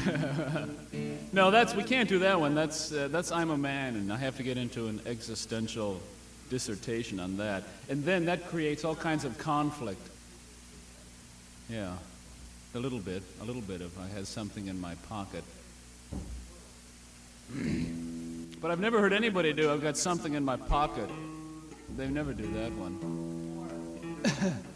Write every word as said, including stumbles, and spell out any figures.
No, that's we can't do that one. That's uh, that's I'm a man, and I have to get into an existential dissertation on that, and then that creates all kinds of conflict. Yeah, a little bit, a little bit if I had something in my pocket. But I've never heard anybody do, I've got something in my pocket. They never do that one.